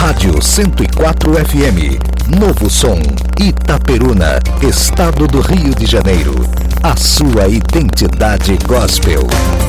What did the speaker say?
Rádio 104 FM, Novo Som, Itaperuna, Estado do Rio de Janeiro. A sua identidade gospel.